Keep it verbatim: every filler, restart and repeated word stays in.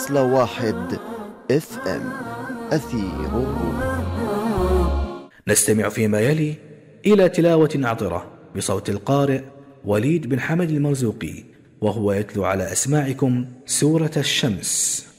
واحد اف ام أثير الروح. نستمع فيما يلي إلى تلاوة عطرة بصوت القارئ وليد بن حمد المرزوقي، وهو يتلو على أسماعكم سورة الشمس.